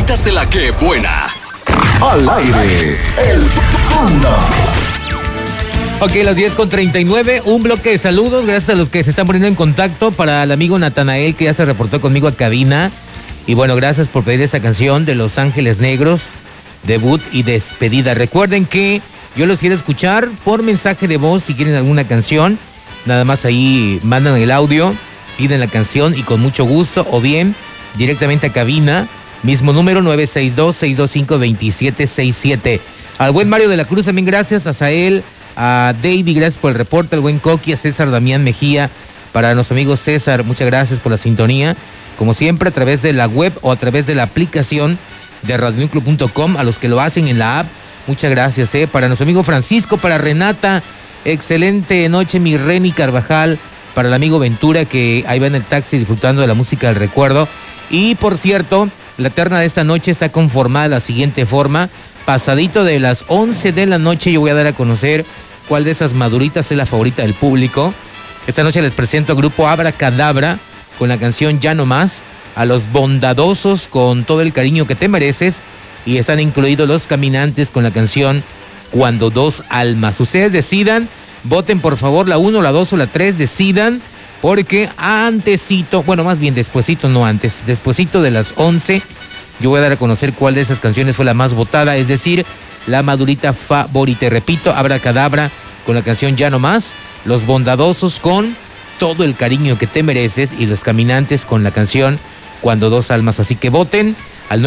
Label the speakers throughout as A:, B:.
A: Maduritas de la que buena.
B: Al aire, el Panda.
C: Ok, las 10:39, un bloque de saludos, gracias a los que se están poniendo en contacto, para el amigo Natanael que ya se reportó conmigo a cabina. Y bueno, gracias por pedir esta canción de Los Ángeles Negros, debut y despedida. Recuerden que yo los quiero escuchar por mensaje de voz si quieren alguna canción. Nada más ahí mandan el audio, piden la canción y con mucho gusto, o bien directamente a cabina, mismo número 962-625-2767. Al buen Mario de la Cruz también gracias, a Sael, a David, gracias por el reporte, al buen Coqui, a César Damián Mejía, para nuestro amigo César, muchas gracias por la sintonía, como siempre a través de la web o a través de la aplicación de radionucleo.com, a los que lo hacen en la app, muchas gracias, para nuestro amigo Francisco, para Renata, excelente noche mi Reni Carvajal, para el amigo Ventura que ahí va en el taxi disfrutando de la música del recuerdo. Y por cierto, la terna de esta noche está conformada de la siguiente forma: pasadito de las 11 de la noche yo voy a dar a conocer cuál de esas maduritas es la favorita del público. Esta noche les presento al grupo Abracadabra con la canción Ya No Más, a Los Bondadosos con Todo el Cariño que Te Mereces, y están incluidos Los Caminantes con la canción Cuando Dos Almas. Ustedes decidan, voten por favor la 1, la 2 o la 3, decidan, porque antesito, bueno, más bien despuesito, no antes, despuesito de las 11, yo voy a dar a conocer cuál de esas canciones fue la más votada, es decir, la madurita favorita. Y repito, Abracadabra con la canción Ya No Más, Los Bondadosos con Todo el Cariño que Te Mereces y Los Caminantes con la canción Cuando Dos Almas. Así que voten al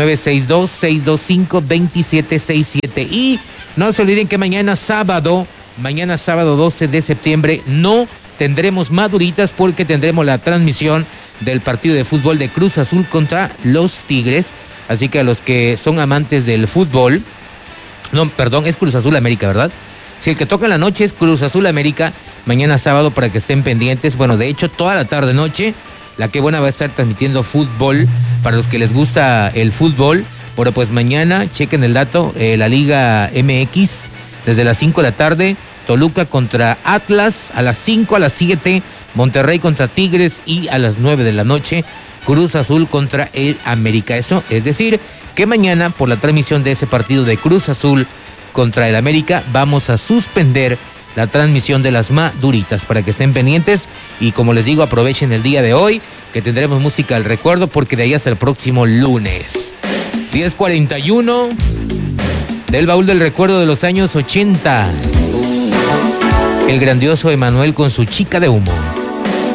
C: 962-625-2767. Y no se olviden que mañana sábado 12 de septiembre, no tendremos maduritas porque tendremos la transmisión del partido de fútbol de Cruz Azul contra los Tigres. Así que a los que son amantes del fútbol, no, perdón, es Cruz Azul América, ¿verdad? Si el que toca en la noche es Cruz Azul América, mañana sábado para que estén pendientes. Bueno, de hecho, toda la tarde noche, la que buena va a estar transmitiendo fútbol para los que les gusta el fútbol. Bueno, pues mañana, chequen el dato, la Liga MX, desde las 5 de la tarde, Toluca contra Atlas, a las 5, a las 7, Monterrey contra Tigres y a las 9 de la noche, Cruz Azul contra el América. Eso es decir, que mañana por la transmisión de ese partido de Cruz Azul contra el América vamos a suspender la transmisión de las maduritas para que estén pendientes y como les digo, aprovechen el día de hoy que tendremos música al recuerdo porque de ahí hasta el próximo lunes. 10:41 del baúl del recuerdo de los años 80. El grandioso Emanuel con su Chica de Humo.